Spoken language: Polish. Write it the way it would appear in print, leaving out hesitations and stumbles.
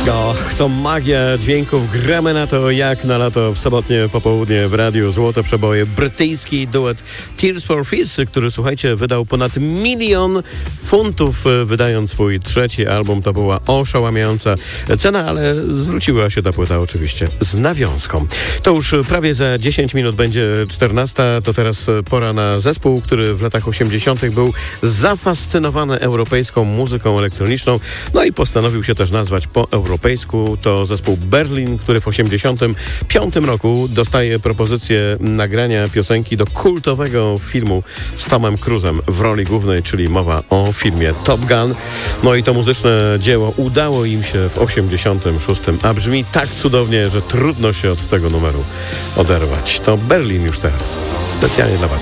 Och, to magia dźwięków. Gramy na to jak na lato w sobotnie popołudnie w Radiu Złote Przeboje. Brytyjski duet Tears for Fears, który, słuchajcie, wydał ponad 1 000 000 funtów, wydając swój trzeci album. To była oszałamiająca cena, ale zwróciła się ta płyta oczywiście z nawiązką. To już prawie za 10 minut będzie 14. To teraz pora na zespół, który w latach 80. był zafascynowany europejską muzyką elektroniczną, no i postanowił się też nazwać po europejsku. To zespół Berlin, który w 85 roku dostaje propozycję nagrania piosenki do kultowego filmu z Tomem Cruise'em w roli głównej, czyli mowa o filmie Top Gun. No i to muzyczne dzieło udało im się w 86, a brzmi tak cudownie, że trudno się od tego numeru oderwać. To Berlin już teraz specjalnie dla Was.